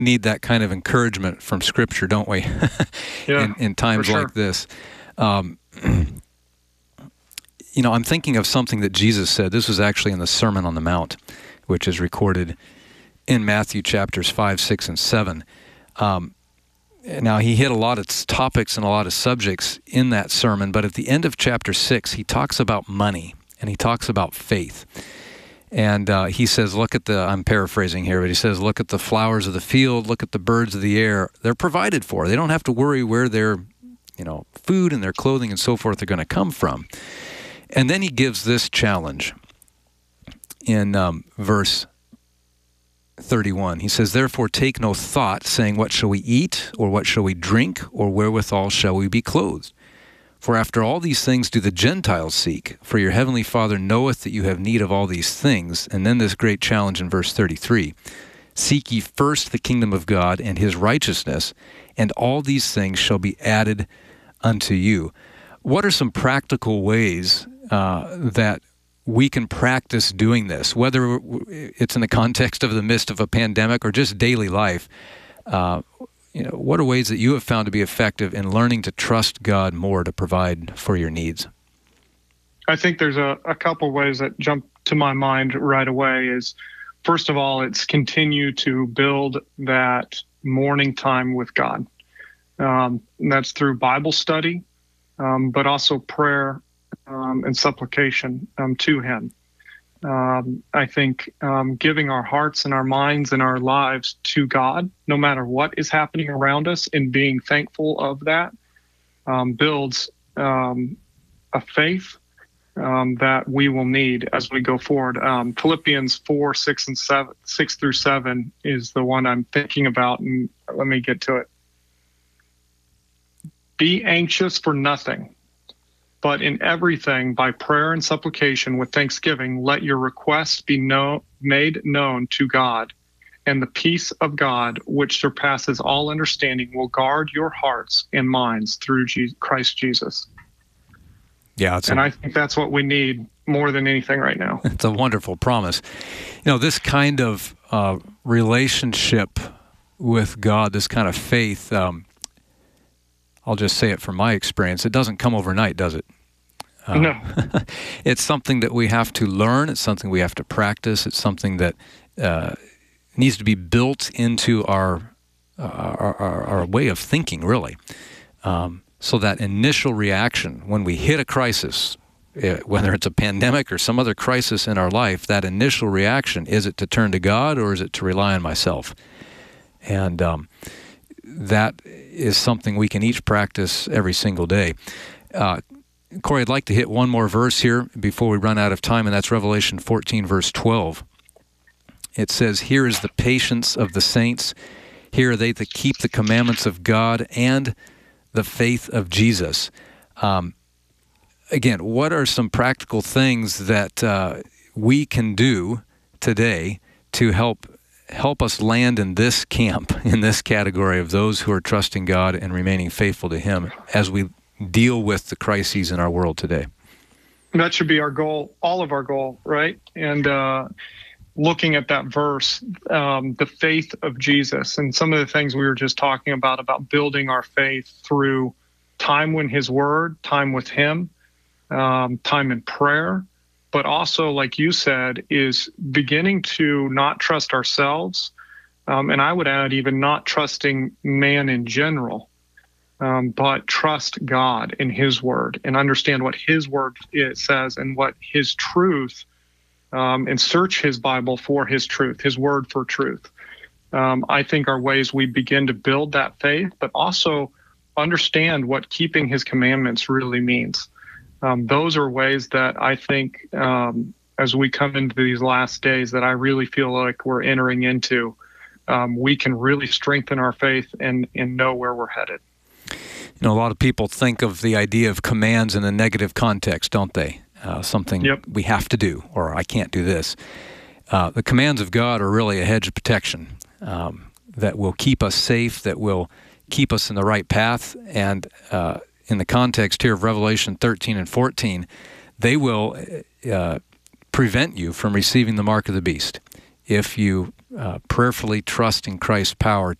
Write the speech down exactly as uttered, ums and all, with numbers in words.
need that kind of encouragement from Scripture, don't we? Yeah, in, in times for sure. like this. Um, you know, I'm thinking of something that Jesus said. This was actually in the Sermon on the Mount, which is recorded in Matthew chapters five, six, and seven. Um, now, he hit a lot of topics and a lot of subjects in that sermon, but at the end of chapter six, he talks about money, and he talks about faith. And uh, he says, look at the, I'm paraphrasing here, but he says, look at the flowers of the field, look at the birds of the air. They're provided for. They don't have to worry where their, you know, food and their clothing and so forth are going to come from. And then he gives this challenge in um, verse thirty-one. He says, therefore take no thought, saying, what shall we eat, or what shall we drink, or wherewithal shall we be clothed? For after all these things do the Gentiles seek, for your heavenly Father knoweth that you have need of all these things. And then this great challenge in verse thirty-three, seek ye first the kingdom of God and his righteousness, and all these things shall be added unto you. What are some practical ways uh, that we can practice doing this, whether it's in the context of the midst of a pandemic or just daily life? Uh, You know, what are ways that you have found to be effective in learning to trust God more to provide for your needs? I think there's a, a couple ways that jump to my mind right away. Is first of all, it's continue to build that morning time with God. Um, and that's through Bible study, um, but also prayer um, and supplication um, to Him. Um, I think um, giving our hearts and our minds and our lives to God, no matter what is happening around us, and being thankful of that, um, builds um, a faith um, that we will need as we go forward. Um, Philippians four, six, and seven, six through seven is the one I'm thinking about, and let me get to it. Be anxious for nothing, but in everything, by prayer and supplication with thanksgiving, let your requests be know, made known to God. And the peace of God, which surpasses all understanding, will guard your hearts and minds through Je- Christ Jesus. Yeah, it's and a, I think that's what we need more than anything right now. It's a wonderful promise. You know, this kind of uh, relationship with God, this kind of faith, um, I'll just say it from my experience, it doesn't come overnight, does it? Uh, no. It's something that we have to learn. It's something we have to practice. It's something that uh, needs to be built into our uh, our, our, our way of thinking, really. Um, so that initial reaction when we hit a crisis, uh, whether it's a pandemic or some other crisis in our life, that initial reaction, is it to turn to God or is it to rely on myself? And um, that is something we can each practice every single day. Uh, Corey, I'd like to hit one more verse here before we run out of time, and that's Revelation fourteen, verse twelve. It says, here is the patience of the saints. Here are they that keep the commandments of God and the faith of Jesus. Um, again, what are some practical things that uh, we can do today to help help us land in this camp, in this category of those who are trusting God and remaining faithful to Him as we deal with the crises in our world today? That should be our goal, all of our goal, right? And uh, looking at that verse, um, the faith of Jesus, and some of the things we were just talking about, about building our faith through time in His Word, time with Him, um, time in prayer, but also, like you said, is beginning to not trust ourselves, um, and I would add even not trusting man in general, um, but trust God in His Word and understand what His Word it says and what His truth, um, and search His Bible for His truth, His Word for truth. Um, I think are ways we begin to build that faith, but also understand what keeping His commandments really means. Um, those are ways that I think um, as we come into these last days that I really feel like we're entering into, um, we can really strengthen our faith and, and know where we're headed. You know, a lot of people think of the idea of commands in a negative context, don't they? Uh, something Yep. we have to do, or I can't do this. Uh, the commands of God are really a hedge of protection um, that will keep us safe, that will keep us in the right path, and uh, in the context here of Revelation thirteen and fourteen, they will uh, prevent you from receiving the mark of the beast if you uh, prayerfully trusting Christ's power